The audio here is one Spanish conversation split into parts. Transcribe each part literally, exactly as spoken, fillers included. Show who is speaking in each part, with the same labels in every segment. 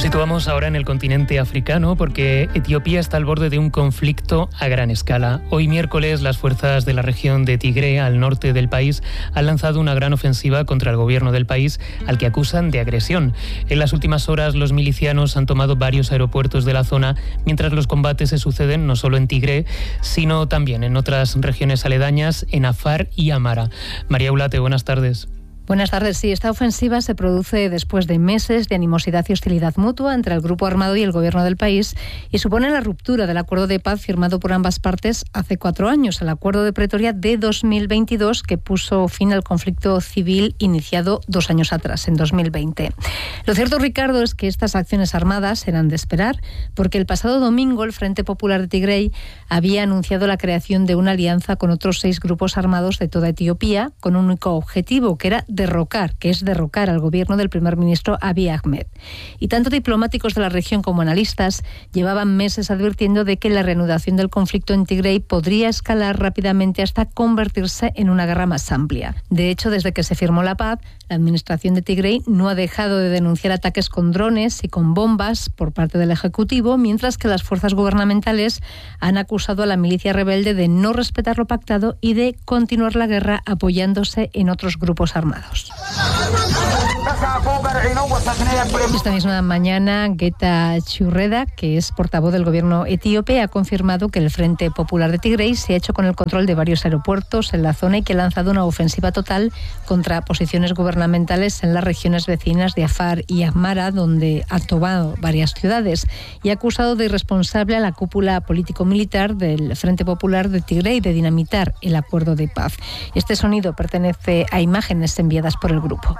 Speaker 1: situamos ahora en el continente africano porque Etiopía está al borde de un conflicto a gran escala. Hoy miércoles las fuerzas de la región de Tigré, al norte del país, han lanzado una gran ofensiva contra el gobierno del país, al que acusan de agresión. En las últimas horas los milicianos han tomado varios aeropuertos de la zona, mientras los combates se suceden no solo en Tigré, sino también en otras regiones aledañas, en Afar y Amara. María Ulate, buenas tardes.
Speaker 2: Buenas tardes. Sí, esta ofensiva se produce después de meses de animosidad y hostilidad mutua entre el grupo armado y el gobierno del país y supone la ruptura del acuerdo de paz firmado por ambas partes hace cuatro años, el acuerdo de Pretoria de dos mil veintidós, que puso fin al conflicto civil iniciado dos años atrás, en dos mil veinte. Lo cierto, Ricardo, es que estas acciones armadas eran de esperar, porque el pasado domingo el Frente Popular de Tigray había anunciado la creación de una alianza con otros seis grupos armados de toda Etiopía, con un único objetivo, que era derrocar, que es derrocar al gobierno del primer ministro Abiy Ahmed. Y tanto diplomáticos de la región como analistas llevaban meses advirtiendo de que la reanudación del conflicto en Tigray podría escalar rápidamente hasta convertirse en una guerra más amplia. De hecho, desde que se firmó la paz, la administración de Tigray no ha dejado de denunciar ataques con drones y con bombas por parte del Ejecutivo, mientras que las fuerzas gubernamentales han acusado a la milicia rebelde de no respetar lo pactado y de continuar la guerra apoyándose en otros grupos armados. Esta misma mañana, Geta Churreda, que es portavoz del gobierno etíope, ha confirmado que el Frente Popular de Tigray se ha hecho con el control de varios aeropuertos en la zona y que ha lanzado una ofensiva total contra posiciones gubernamentales en las regiones vecinas de Afar y Amara, donde ha tomado varias ciudades, y ha acusado de irresponsable a la cúpula político-militar del Frente Popular de Tigray de dinamitar el acuerdo de paz. Este sonido pertenece a imágenes enviadas por el grupo.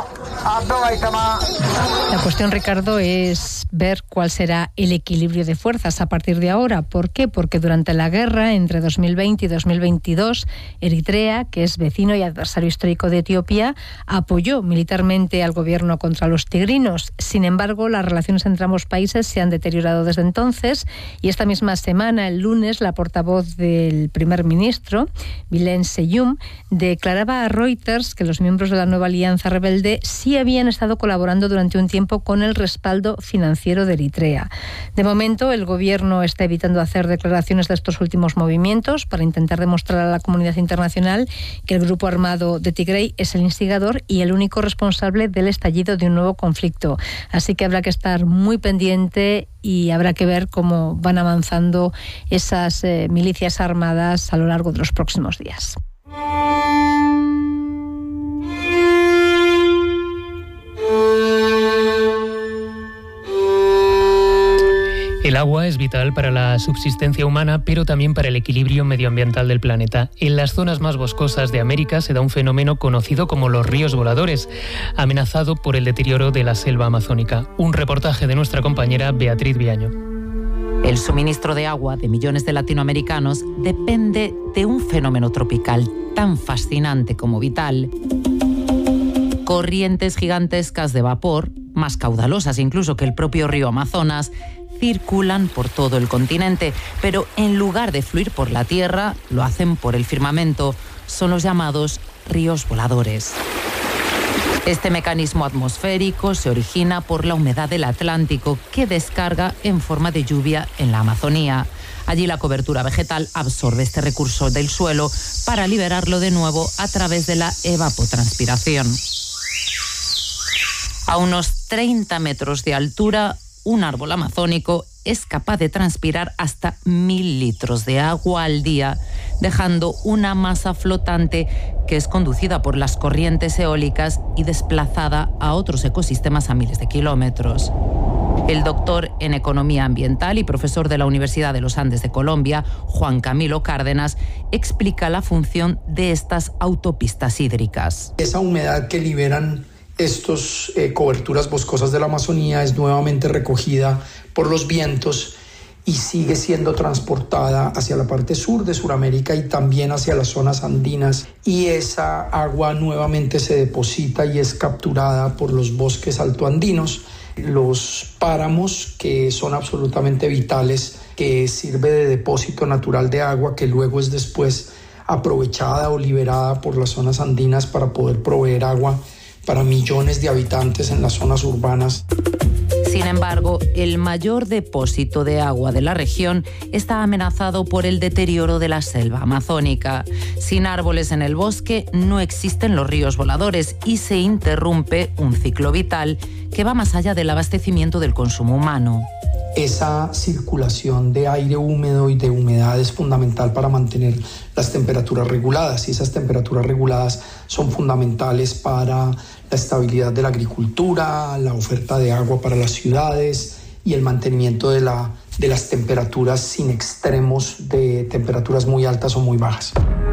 Speaker 2: La cuestión, Ricardo, es ver cuál será el equilibrio de fuerzas a partir de ahora. ¿Por qué? Porque durante la guerra entre dos mil veinte y dos mil veintidós, Eritrea, que es vecino y adversario histórico de Etiopía, apoyó militarmente al gobierno contra los tigrinos. Sin embargo, las relaciones entre ambos países se han deteriorado desde entonces, y esta misma semana, el lunes, la portavoz del primer ministro, Bilene Seyum, declaraba a Reuters que los miembros de la nueva alianza rebelde sí habían estado colaborando durante un tiempo con el respaldo financiero de Eritrea. De momento, el gobierno está evitando hacer declaraciones de estos últimos movimientos para intentar demostrar a la comunidad internacional que el grupo armado de Tigray es el instigador y el único responsable del estallido de un nuevo conflicto. Así que habrá que estar muy pendiente y habrá que ver cómo van avanzando esas eh, milicias armadas a lo largo de los próximos días.
Speaker 1: El agua es vital para la subsistencia humana, pero también para el equilibrio medioambiental del planeta. En las zonas más boscosas de América se da un fenómeno conocido como los ríos voladores, amenazado por el deterioro de la selva amazónica. Un reportaje de nuestra compañera Beatriz Viaño.
Speaker 3: El suministro de agua de millones de latinoamericanos depende de un fenómeno tropical tan fascinante como vital. Corrientes gigantescas de vapor, más caudalosas incluso que el propio río Amazonas, circulan por todo el continente, pero en lugar de fluir por la tierra, lo hacen por el firmamento. Son los llamados ríos voladores. Este mecanismo atmosférico se origina por la humedad del Atlántico, que descarga en forma de lluvia en la Amazonía. Allí la cobertura vegetal absorbe este recurso del suelo para liberarlo de nuevo a través de la evapotranspiración. A unos treinta metros de altura, un árbol amazónico es capaz de transpirar hasta mil litros de agua al día, dejando una masa flotante que es conducida por las corrientes eólicas y desplazada a otros ecosistemas a miles de kilómetros. El doctor en Economía Ambiental y profesor de la Universidad de los Andes de Colombia, Juan Camilo Cárdenas, explica la función de estas autopistas hídricas.
Speaker 4: Esa humedad que liberan estas eh, coberturas boscosas de la Amazonía es nuevamente recogida por los vientos y sigue siendo transportada hacia la parte sur de Sudamérica y también hacia las zonas andinas, y esa agua nuevamente se deposita y es capturada por los bosques altoandinos, los páramos, que son absolutamente vitales, que sirve de depósito natural de agua que luego es después aprovechada o liberada por las zonas andinas para poder proveer agua para millones de habitantes en las zonas urbanas.
Speaker 3: Sin embargo, el mayor depósito de agua de la región está amenazado por el deterioro de la selva amazónica. Sin árboles en el bosque no existen los ríos voladores y se interrumpe un ciclo vital que va más allá del abastecimiento del consumo humano.
Speaker 4: Esa circulación de aire húmedo y de humedad es fundamental para mantener las temperaturas reguladas, y esas temperaturas reguladas son fundamentales para la estabilidad de la agricultura, la oferta de agua para las ciudades y el mantenimiento de, la, de las temperaturas sin extremos de temperaturas muy altas o muy bajas.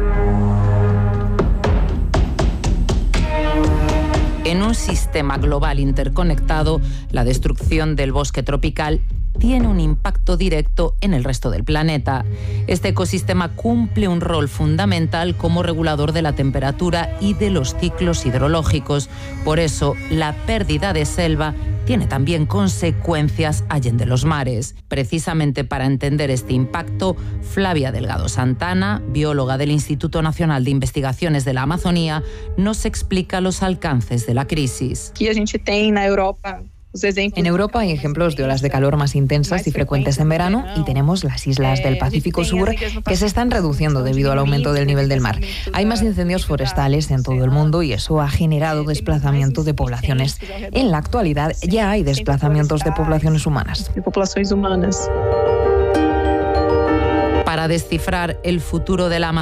Speaker 3: En un sistema global interconectado, la destrucción del bosque tropical tiene un impacto directo en el resto del planeta. Este ecosistema cumple un rol fundamental como regulador de la temperatura y de los ciclos hidrológicos. Por eso, la pérdida de selva tiene también consecuencias allende los mares. Precisamente para entender este impacto, Flavia Delgado Santana, bióloga del Instituto Nacional de Investigaciones de la Amazonía, nos explica los alcances de la crisis.
Speaker 5: Aquí a gente tem na Europa.
Speaker 6: En Europa hay ejemplos de olas de calor más intensas y frecuentes en verano, y tenemos las islas del Pacífico Sur que se están reduciendo debido al aumento del nivel del mar. Hay más incendios forestales en todo el mundo y eso ha generado desplazamiento de poblaciones. En la actualidad ya hay desplazamientos de poblaciones humanas.
Speaker 3: Para descifrar el futuro de la Amazonía,